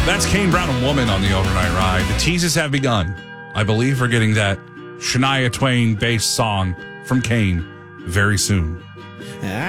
That's Kane Brown and Woman on the Overnight Ride. The teases have begun. I believe we're getting that Shania Twain based song from Kane very soon.